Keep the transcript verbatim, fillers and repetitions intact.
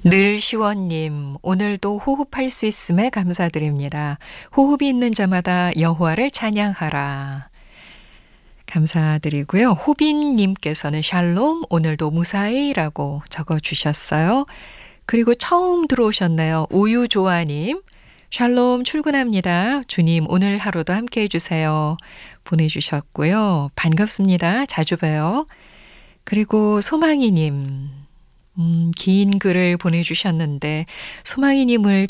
늘 시원님, 오늘도 호흡할 수 있음에 감사드립니다. 호흡이 있는 자마다 여호와를 찬양하라. 감사드리고요. 호빈님께서는 샬롬, 오늘도 무사히라고 적어주셨어요. 그리고 처음 들어오셨네요. 우유조아님, 샬롬 출근합니다. 주님 오늘 하루도 함께 해주세요. 보내주셨고요. 반갑습니다. 자주 봬요. 그리고 소망이님, 음, 긴 글을 보내주셨는데 소망이님을